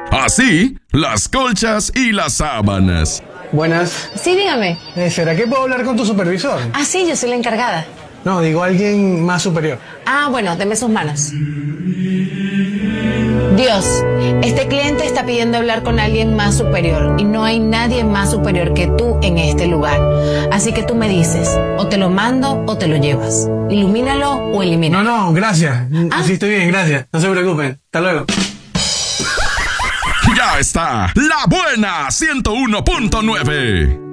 Así, las colchas y las sábanas. Buenas. Sí, dígame. ¿Será que puedo hablar con tu supervisor? Ah, sí, yo soy la encargada. No, digo alguien más superior. Ah, bueno, deme sus manos. Dios, este cliente está pidiendo hablar con alguien más superior y no hay nadie más superior que tú en este lugar. Así que tú me dices, o te lo mando o te lo llevas. Ilumínalo o elimínalo. No, gracias. Así estoy bien, gracias. No se preocupen. Hasta luego. Ya está, La Buena 101.9.